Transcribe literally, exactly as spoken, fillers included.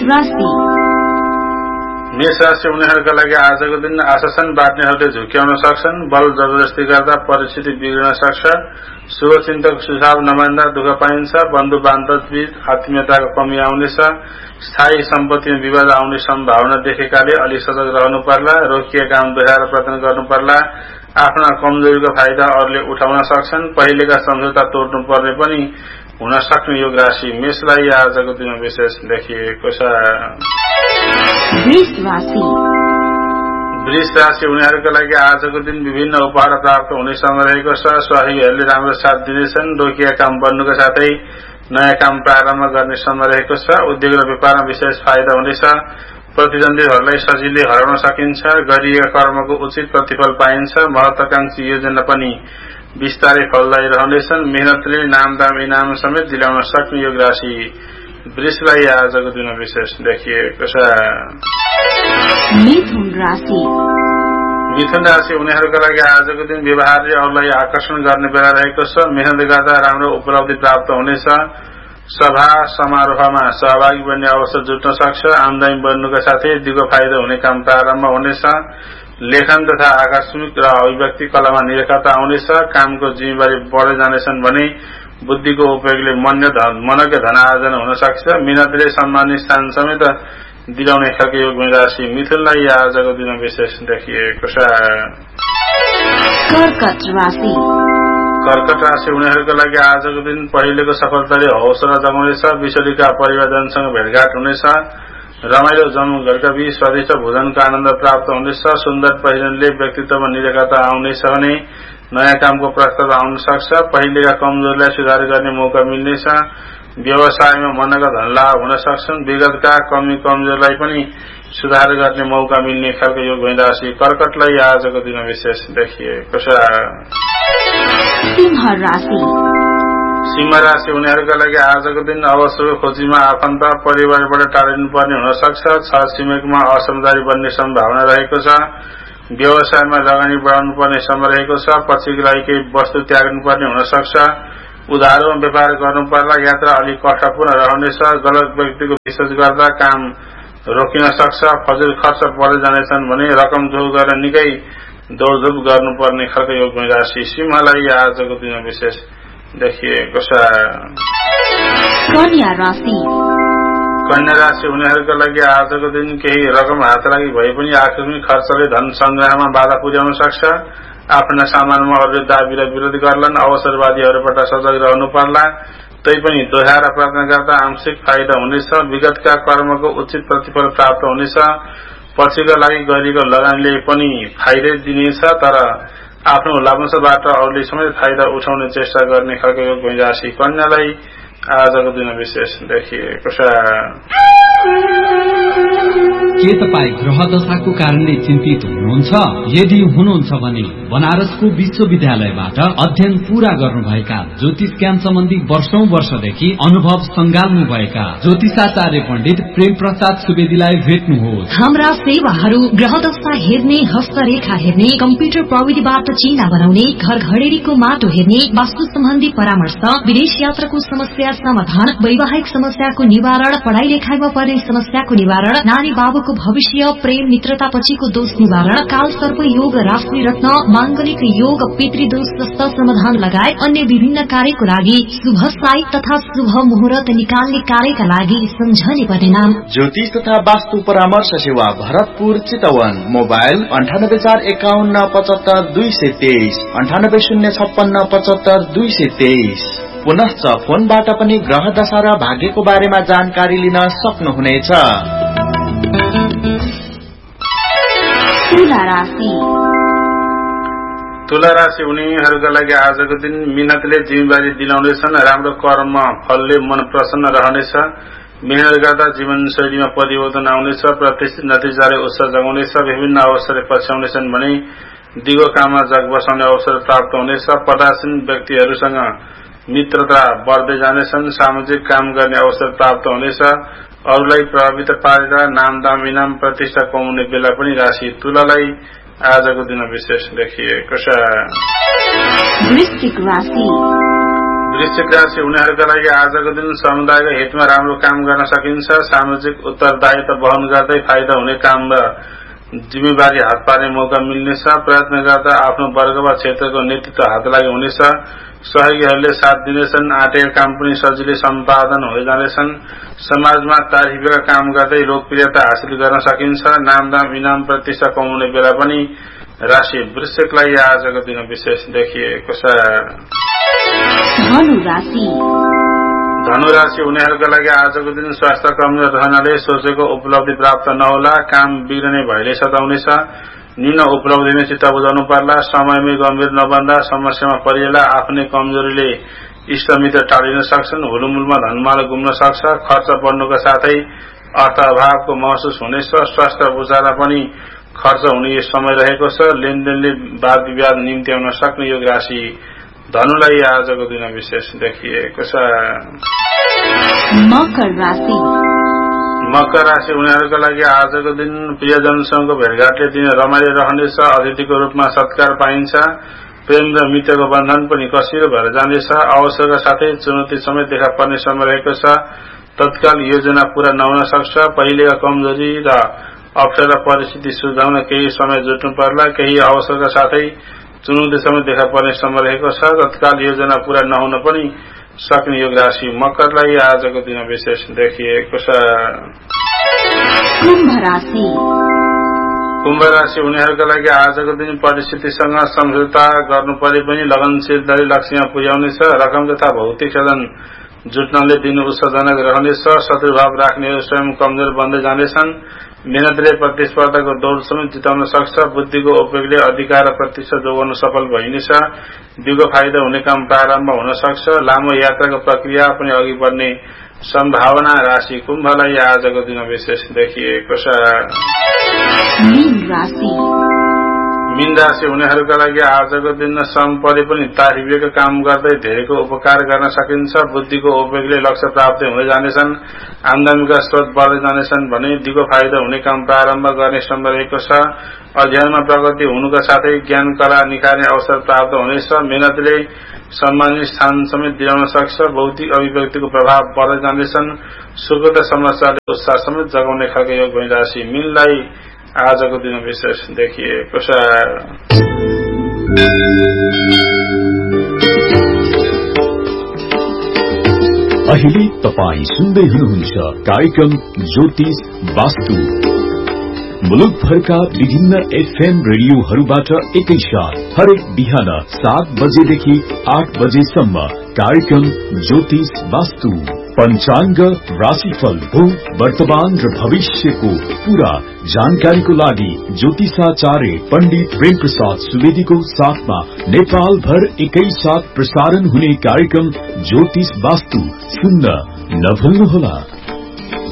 राशि मेष राशि उनीहरूका लागि आजको दिन आशासन बाँड्नेहरूले झुक्याउन सक्छन्। बल जबरजस्ती गर्दा परिस्थिति बिग्रन सक्छ। शुभचिन्तक सुझाव नमान्दा दुःख पाइन्छ। बन्धु बान्धव बीच आत्मीयताको कमी आउनेछ। स्थायी सम्पत्तिमा विवाद आउने सम्भावना देखेकाले अलि सजग रहनु पर्ला। रोकिएका काम दोहोऱ्याएर प्रयत्न गर्नु पर्ला। आफ्ना कमजोरीको फाइदा अरूले उठाउन सक्छन्। पहिलेका सम्झौता तोड्नु पर्ने पनि हुन सक्ने योग राशि मेषलाई आजको दिनमा विशेष देखिएको छ। वृष राशि वृष राशि उनीहरूका लागि आजको दिन विभिन्न उपहार प्राप्त हुने समय रहेको छ। सहयोगीहरूले राम्रो साथ दिनेछन्। रोकिएका काम बन्नुका साथै नयाँ काम प्रारम्भ गर्ने समय रहेको छ। उद्योग र व्यापारमा विशेष फाइदा हुनेछ। प्रतिद्वन्दीहरूलाई सजिलै हराउन सकिन्छ। गरिएका कर्मको उचित प्रतिफल पाइन्छ। महत्वाकांक्षी योजना पनि विस्तारै फलदायी रहनेछन्। मेहनतले नामदाम इनाम समेत दिलाउन सक्ने योग राशि वृषलाई आजको दिन विशेष देखिएको छ। मिथुन राशि मिथुन राशि उनीहरूका लागि आजको दिन व्यवहारले अरूलाई आकर्षण गर्ने बेला रहेको छ। मेहनत गर्दा राम्रो उपलब्धि प्राप्त हुनेछ। सभा समारोहमा सहभागी बन्ने अवसर जुट्न सक्छ। आमदानी बढ्नुका साथै दिगो फाइदा हुने काम प्रारम्भ हुनेछ। लेखन तथा आकस्मिक र अभिव्यक्ति कलामा निरक्षरता आउनेछ। कामको जिम्मेवारी बढ्दै जानेछन् भने बुद्धिको उपयोगले मनकै धन आर्जन हुन सक्छ। मिहिनेतले सम्मानित स्थान समेत दिलाउने खालको योग राशि मिथुनलाई आजको दिन विशेष देखिएको छ। कर्कट राशि कर्कट राशि उनीहरूका लागि आजको दिन पहिलेको सफलताले हौसला जगाउनेछ। विषयका परिवारजनसँग भेटघाट हुनेछ। रमाइलो जम्मू घरका बीच स्वादिष्ट भोजनको आनन्द प्राप्त हुनेछ। सुन्दर पहिरनले व्यक्तित्वमा निरक्षरता आउनेछ भने नयाँ कामको प्रस्ताव आउन सक्छ। पहिलेका कमजोरीलाई सुधार गर्ने मौका मिल्नेछ। व्यवसायमा मनका धन लाभ हुन सक्छन्। विगतका कमी कमजोरीलाई पनि सुधार गर्ने मौका मिल्ने खालको योग राशि कर्कटलाई आजको दिन विशेष देखिएको छ। सिंह राशि सिंह राशि उनीहरूका लागि आजको दिन अवसरको खोजीमा आफन्त परिवारबाट टाढिनुपर्ने हुन सक्छ। छर छिमेकमा असमझदारी बन्ने सम्भावना रहेको छ। व्यवसायमा लगानी बढाउनु पर्ने समय रहेको छ। पछिको लागि केही वस्तु त्याग्नुपर्ने हुन सक्छ। उधारोमा व्यापार गर्नु पर्ला। यात्रा अलिक कष्टपूर्ण रहनेछ। गलत व्यक्तिको विश्वास गर्दा काम रोकिन सक्छ। फजुल खर्च बढ्दै जानेछन् भने रकम जोड गरेर निकै दौडधुप गर्नुपर्ने खालको योग राशि सिंहलाई आजको दिन विशेष देखिएको छ। कन्या राशि कन्या राशि उनीहरूका लागि आजको दिन केही रकम हात लागि भए पनि आकस्मिक खर्चले धन संग्रहमा बाधा पुर्याउन सक्छ। आफ्ना सामानमा अरूले दाबी र विरोध गर्लान्। अवसरवादीहरूबाट सजग रहनु पर्ला। तैपनि दोहोऱ्याएर प्रयत्न गर्दा आंशिक फाइदा हुनेछ। विगतका कर्मको उचित प्रतिफल प्राप्त हुनेछ। पछिका लागि गरिएको लगानीले पनि फाइदा दिनेछ। तर आफ्नो लाभांशबाट अरूले समेत फाइदा उठाउने चेष्टा गर्ने खालको योग राशि कन्यालाई आजको दिन विशेष देखिएको छ। के तपाईँ ग्रह दशाको कारणले चिन्तित हुनुहुन्छ? यदि हुनुहुन्छ भने बनारसको विश्वविद्यालयबाट अध्ययन पूरा गर्नुभएका ज्योतिष ज्ञान सम्बन्धी वर्षौं वर्षदेखि अनुभव संगाल्नु भएका ज्योतिषाचार्य पण्डित प्रेम प्रसाद सुवेदीलाई भेट्नुहोस्। हाम्रा सेवाहरू ग्रह दशा हेर्ने, हस्तरेखा हेर्ने, कम्प्युटर प्रविधिबाट चिन्ह बनाउने, घर घडेरीको माटो हेर्ने, वास्तु सम्बन्धी परामर्श, विदेश यात्राको समस्या समाधान, वैवाहिक समस्याको निवारण, पढ़ाई लेखाइमा पर्ने समस्याको निवारण, नानी बाबुको भविष्य, प्रेम मित्रता पछिको दोष निवारण, काल सर्प योग, राशि रत्न, मांगलिक योग, पितृदोष जस्ता समाधान लगायत अन्य विभिन्न कार्यको लागि शुभ साई तथा शुभ मुहूर्त निकाल्ने कार्यका लागि सम्झने पर्ने नाम ज्योतिष तथा वास्तु परामर्श सेवा भरतपुर चितवन। मोबाइल अन्ठानब्बे चार एकाउन्न पचहत्तर दुई सय तेइस अन्ठानब्बे शून्य छप्पन्न पचहत्तर दुई सय तेइस। पुनश्च फोनबाट पनि ग्रह दशा र भाग्यको बारेमा जानकारी लिन सक्नुहुनेछ। तुला राशि तुला राशि उनीहरूका लागि आजको दिन मिहिनेतले जिम्मेवारी दिलाउनेछन्। राम्रो कर्म फलले मन प्रसन्न रहनेछ। मेहनत गर्दा जीवनशैलीमा परिवर्तन आउनेछ। प्रतिष्ठित नतिजाले उत्साह जगाउनेछ। विभिन्न अवसरले पछ्याउनेछन् भने दिगो काममा जग बसाउने अवसर प्राप्त हुनेछ। पदासीन व्यक्तिहरूसँग मित्रता बढ्दै जानेछन्। सामाजिक काम गर्ने अवसर प्राप्त हुनेछ। अरूलाई प्रभावित पारेर नामदाम इनाम प्रतिष्ठा कमाउने बेला पनि राशि तुलालाई आजको दिन विशेष देखिएको छ। वृश्चिक राशि वृश्चिक राशि उनीहरूका लागि आजको दिन समुदायको हितमा राम्रो काम गर्न सकिन्छ। सामाजिक उत्तरदायित्व वहन गर्दै फाइदा हुने काम र जिम्मेवारी हात पार्ने मौका मिल्नेछ। प्रयत्न गर्दा आफ्नो वर्ग वा क्षेत्रको नेतृत्व हात लागि हुनेछ। सहयोगीहरूले साथ दिनेछन्। आँटेका काम पनि सजिलै सम्पादन हुँदै जानेछन्। समाजमा तारिफका काम गर्दै लोकप्रियता हासिल गर्न सकिन्छ। नामदाम इनाम प्रतिष्ठा कमाउने बेला पनि राशि वृश्चिकलाई आजको दिन विशेष देखिएको छ। धनुराशि उनीहरूका लागि आजको दिन स्वास्थ्य कमजोर रहनाले सोचेको उपलब्धि प्राप्त नहोला। काम बिग्रने भएले सताउनेछ। न्यून उपलब्धि नै चित्त बुझाउनु पर्ला। समयमै गम्भीर नबन्दा समस्यामा परिएला। आफ्नै कमजोरीले इष्टमित्र टालिन सक्छन्। हुलुमुलमा धनमाल गुम्न सक्छ। खर्च बढ्नुका साथै अर्थ अभावको महसुस हुनेछ। स्वास्थ्य उपचारमा पनि खर्च हुने समय रहेको छ। लेनदेनले वाद विवाद निम्त्याउन सक्ने योग राशि धनुलाई आजको दिन विशेष देखिएको छ। मकर राशि मकर राशि उनीहरूका लागि आजको दिन प्रियजनसँगको भेटघाटले दिन रमाइलो रहनेछ। अतिथिको रूपमा सत्कार पाइन्छ। प्रेम र मित्रको बन्धन पनि कसिलो भएर जानेछ। अवसरका साथै चुनौती समेत देखा पर्ने समय रहेको छ। तत्काल योजना पूरा नहुन सक्छ। पहिलेका कमजोरी र अप्ठ्यारो परिस्थिति सुधार्न केही समय जुट्नु पर्ला। केही अवसरका साथै चुनौती समेत देखा पर्ने समय रहेको छ। तत्काल योजना पूरा नहुन पनि सक्ने योग राशि मकरलाई आजको दिन विशेष देखिएको छ। कुम्भ राशि कुम्भ राशि उनीहरूका लागि आजको दिन परिस्थितिसँग सम्झौता गर्नु परे पनि लगनशीलताले लक्ष्यमा पुर्याउनेछ। रकम तथा भौतिक साधन जुट्नाले दिन उत्साहजनक रहनेछ। शत्रुभाव राख्नेहरू स्वयं कमजोर बन्दै जानेछन्। मेहनतले प्रतिस्पर्धाको दौड समेत जिताउन सक्छ। बुद्धिको उपयोगले अधिकार र प्रतिष्ठा जोगाउन सफल भइनेछ। दिगो फाइदा हुने काम प्रारम्भ हुन सक्छ। लामो यात्राको प्रक्रिया पनि अघि बढ्ने सम्भावना राशि कुम्भलाई आजको दिन विशेष देखिएको छ। मीन राशि उनीहरूका लागि आजको दिन श्रम परे पनि तारिफिएको काम गर्दै धेरैको उपकार गर्न सकिन्छ। बुद्धिको उपयोगले लक्ष्य प्राप्ति हुँदै जानेछन्। आमदामीका स्रोत बढ्दै जानेछन् भने दिगो फाइदा हुने काम प्रारम्भ गर्ने समय रहेको छ। अध्ययनमा प्रगति हुनुका साथै ज्ञान कला निखार्ने अवसर प्राप्त हुनेछ। मेहनतले सम्मानित स्थान समेत दिलाउन सक्छ। भौतिक अभिव्यक्तिको प्रभाव बढ्दै जानेछन्। सुखद समस्याले उत्साह समेत जगाउने खालको योग भई राशि मीनलाई आजको दिन विशेष देखिएको छ। अहिले तपाई सुन्दै हुनुहुन्छ कार्यक्रम ज्योतिष वास्तु। मुलुकभरका विभिन्न एफएम रेडियोहरूबाट एकैसाथ हरेक बिहान सात बजेदेखि आठ बजेसम्म कार्यक्रम ज्योतिष वास्तु। पंचांग, राशिफल, भूत, वर्तमान र भविष्यको पूरा जानकारीको लागि ज्योतिषाचार्य पण्डित प्रेम प्रसाद सुवेदीको साथमा नेपाल भर एकै साथ प्रसारण हुने कार्यक्रम ज्योतिष वास्तु सुन्न नभुल्नुहोला।